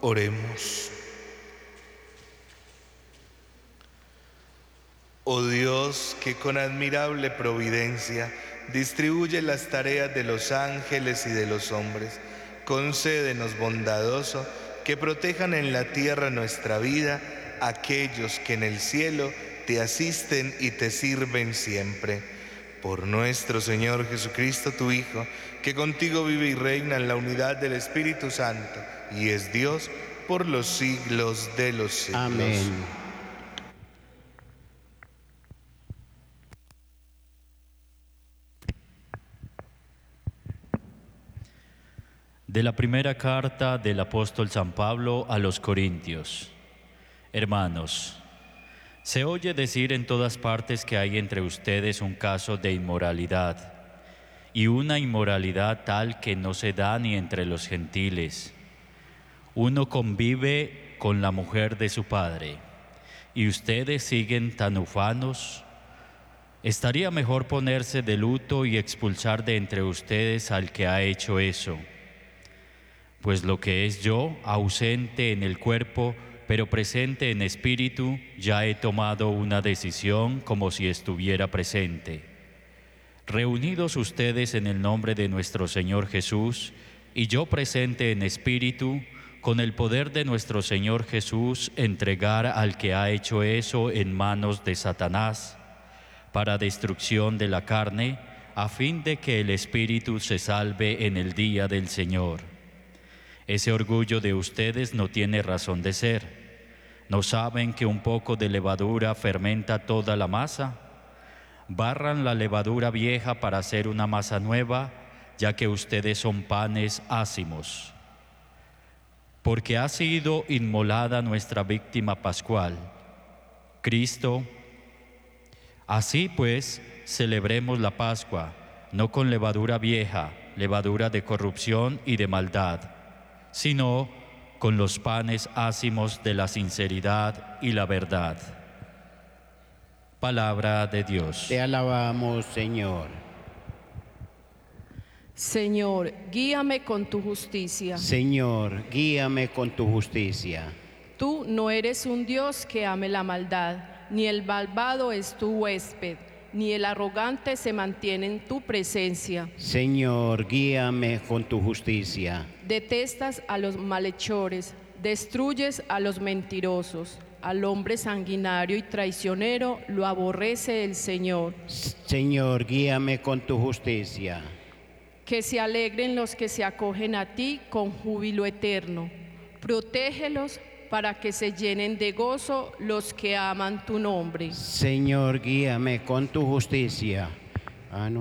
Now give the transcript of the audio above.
Oremos. Oh Dios, que con admirable providencia distribuye las tareas de los ángeles y de los hombres, concédenos, bondadoso, que protejan en la tierra nuestra vida aquellos que en el cielo te asisten y te sirven siempre. Por nuestro Señor Jesucristo, tu Hijo, que contigo vive y reina en la unidad del Espíritu Santo, y es Dios por los siglos de los siglos. Amén. De la primera carta del apóstol San Pablo a los Corintios. Hermanos, se oye decir en todas partes que hay entre ustedes un caso de inmoralidad, y una inmoralidad tal que no se da ni entre los gentiles. Uno convive con la mujer de su padre, y ustedes siguen tan ufanos. Estaría mejor ponerse de luto y expulsar de entre ustedes al que ha hecho eso. Pues lo que es yo, ausente en el cuerpo, pero presente en espíritu, ya he tomado una decisión como si estuviera presente. Reunidos ustedes en el nombre de nuestro Señor Jesús, y yo presente en espíritu, con el poder de nuestro Señor Jesús, entregar al que ha hecho eso en manos de Satanás, para destrucción de la carne, a fin de que el espíritu se salve en el día del Señor. Ese orgullo de ustedes no tiene razón de ser. ¿No saben que un poco de levadura fermenta toda la masa? Barran la levadura vieja para hacer una masa nueva, ya que ustedes son panes ácimos. Porque ha sido inmolada nuestra víctima pascual, Cristo. Así pues, celebremos la Pascua, no con levadura vieja, levadura de corrupción y de maldad, sino con los panes ácimos de la sinceridad y la verdad. Palabra de Dios. Te alabamos, Señor. Señor, guíame con tu justicia. Señor, guíame con tu justicia. Tú no eres un Dios que ame la maldad, ni el malvado es tu huésped, ni el arrogante se mantiene en tu presencia. Señor, guíame con tu justicia. Detestas a los malhechores, destruyes a los mentirosos. Al hombre sanguinario y traicionero lo aborrece el Señor. Señor, guíame con tu justicia. Que se alegren los que se acogen a ti con júbilo eterno. Protégelos para que se llenen de gozo los que aman tu nombre. Señor, guíame con tu justicia.